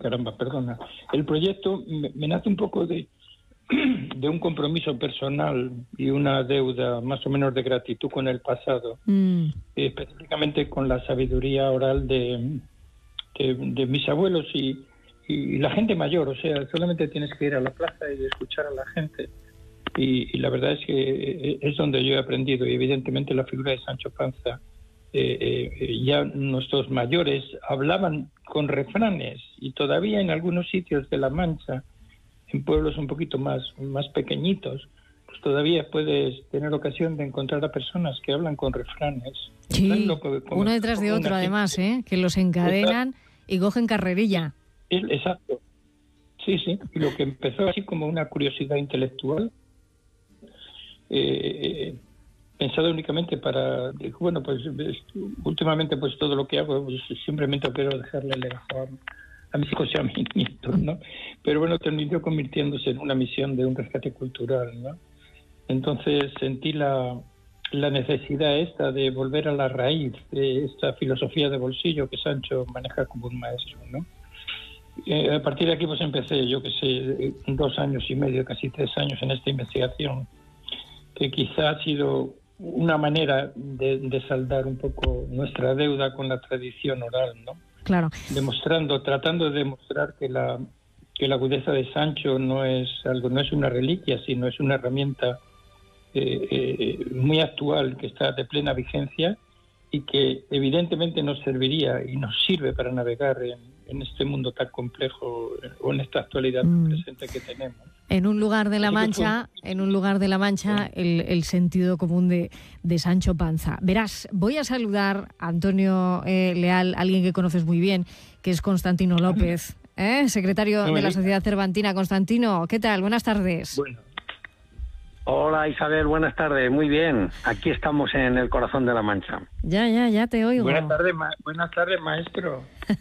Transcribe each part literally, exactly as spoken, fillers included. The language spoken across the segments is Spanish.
caramba, perdona. El proyecto me, me nace un poco de, de un compromiso personal y una deuda más o menos de gratitud con el pasado, mm. eh, específicamente con la sabiduría oral de, de, de mis abuelos y, y la gente mayor. O sea, solamente tienes que ir a la plaza y escuchar a la gente. Y, y la verdad es que es donde yo he aprendido, y evidentemente la figura de Sancho Panza. Eh, eh, ya nuestros mayores hablaban con refranes, y todavía en algunos sitios de La Mancha, en pueblos un poquito más, más pequeñitos, pues todavía puedes tener ocasión de encontrar a personas que hablan con refranes. Sí, lo que, uno detrás de otro además, ¿eh? Que los encadenan y cogen carrerilla. Exacto. Sí, sí. Y lo que empezó así como una curiosidad intelectual, eh, pensado únicamente para, bueno, pues últimamente pues todo lo que hago, pues simplemente quiero dejarle el legado a, a mis hijos y a mis nietos, ¿no? Pero bueno, terminó convirtiéndose en una misión de un rescate cultural, ¿no? Entonces sentí la, la necesidad esta de volver a la raíz de esta filosofía de bolsillo que Sancho maneja como un maestro, ¿no? Eh, a partir de aquí pues empecé, yo que sé, dos años y medio, casi tres años en esta investigación, que quizá ha sido una manera de, de saldar un poco nuestra deuda con la tradición oral, ¿no? Claro. Demostrando, tratando de demostrar que la que la agudeza de Sancho no es algo, no es una reliquia, sino es una herramienta eh, eh, muy actual, que está de plena vigencia y que evidentemente nos serviría y nos sirve para navegar en, en este mundo tan complejo o en esta actualidad mm. presente que tenemos. En un lugar de La Mancha, en un lugar de La Mancha, el, el sentido común de, de Sancho Panza. Verás, voy a saludar a Antonio eh, Leal, alguien que conoces muy bien, que es Constantino López, ¿eh? secretario de la Sociedad Cervantina. Constantino, ¿qué tal? Buenas tardes. Bueno. Hola Isabel, buenas tardes. Muy bien, aquí estamos en el corazón de La Mancha. Ya, ya, ya te oigo. Buenas tardes, ma- buenas tardes maestro.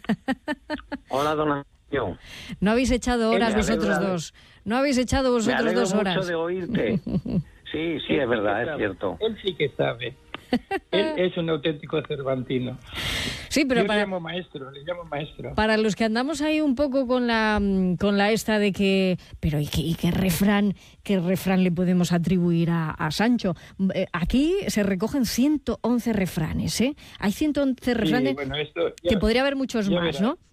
Hola, don Antonio. No habéis echado horas eh, vosotros dos. No habéis echado vosotros dos horas. Me alegro mucho de oírte. Sí, sí, es verdad, es cierto. Él sí que sabe. Él es un auténtico cervantino. Sí, pero Yo para, le llamo maestro, le llamo maestro. Para los que andamos ahí un poco con la con la esta de que, pero ¿y qué, y qué refrán, qué refrán le podemos atribuir a, a Sancho? Eh, aquí se recogen ciento once refranes, ¿eh? Hay ciento once refranes, sí, bueno, esto ya, que podría haber muchos más, verás. ¿No?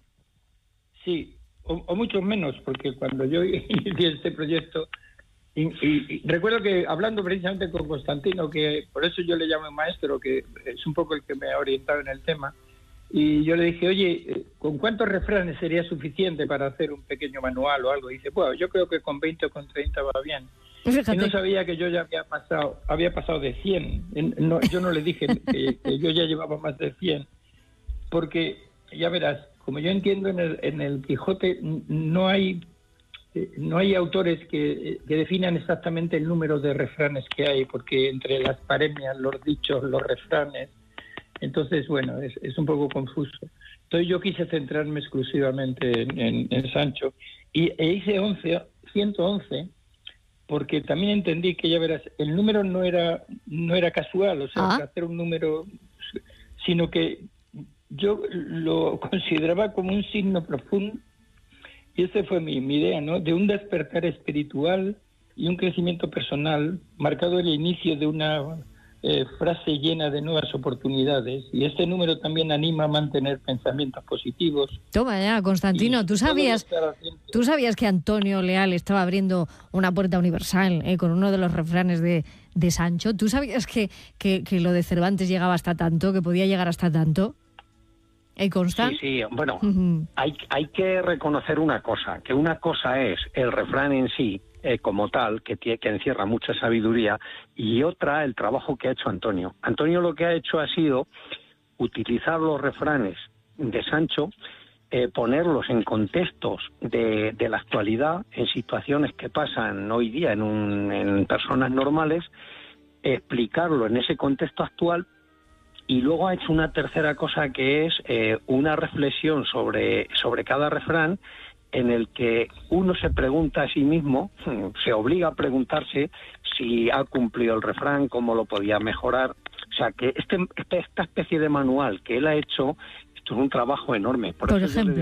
Sí, o, o muchos menos, porque cuando yo inicié este proyecto, y, y, y recuerdo que hablando precisamente con Constantino, que por eso yo le llamo maestro, que es un poco el que me ha orientado en el tema, y yo le dije, oye, ¿con cuántos refranes sería suficiente para hacer un pequeño manual o algo? Y dice, bueno, yo creo que con veinte o con treinta va bien. Fíjate. Y no sabía que yo ya había pasado había pasado de cien. No, yo no le dije que, que yo ya llevaba más de cien, porque ya verás, como yo entiendo en el, en el Quijote, no hay no hay autores que, que definan exactamente el número de refranes que hay, porque entre las paremias, los dichos, los refranes, entonces, bueno, es, es un poco confuso. Entonces yo quise centrarme exclusivamente en, en, en Sancho y e hice once, ciento once, porque también entendí que, ya verás, el número no era no era casual, o sea, ¿Ah? hacer un número, sino que yo lo consideraba como un signo profundo, y esa fue mi, mi idea, ¿no? De un despertar espiritual y un crecimiento personal, marcado el inicio de una eh, frase llena de nuevas oportunidades. Y este número también anima a mantener pensamientos positivos. Toma ya, Constantino, ¿tú sabías, ¿tú sabías que Antonio Leal estaba abriendo una puerta universal eh, con uno de los refranes de, de Sancho? ¿Tú sabías que, que, que lo de Cervantes llegaba hasta tanto, que podía llegar hasta tanto? ¿Eh, Consta? Sí, sí, bueno, uh-huh. hay, hay que reconocer una cosa, que una cosa es el refrán en sí, eh, como tal, que, tiene, que encierra mucha sabiduría, y otra, el trabajo que ha hecho Antonio. Antonio lo que ha hecho ha sido utilizar los refranes de Sancho, eh, ponerlos en contextos de, de la actualidad, en situaciones que pasan hoy día en, un, en personas normales, explicarlo en ese contexto actual. Y luego ha hecho una tercera cosa, que es eh, una reflexión sobre, sobre cada refrán, en el que uno se pregunta a sí mismo, se obliga a preguntarse si ha cumplido el refrán, cómo lo podía mejorar. O sea, que este, esta especie de manual que él ha hecho, esto es un trabajo enorme. Por, Por eso ejemplo.